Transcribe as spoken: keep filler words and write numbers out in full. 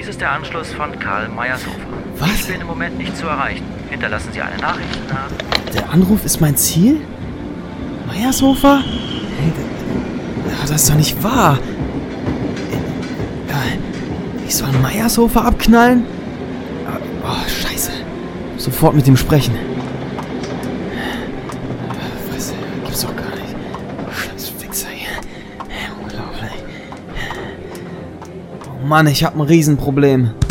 Dies ist der Anschluss von Karl Meyershofer. Was? Ich bin im Moment nicht zu erreichen. Hinterlassen Sie eine Nachricht nach... Der Anruf ist mein Ziel? Meyershofer? Hey, das, das ist doch nicht wahr. Ich soll Meyershofer abknallen? Oh, scheiße. Sofort mit ihm sprechen. Was? Gibt's doch gar nicht. Scheiß Fixer hier. Unglaublich. Oh Mann, ich hab ein Riesenproblem.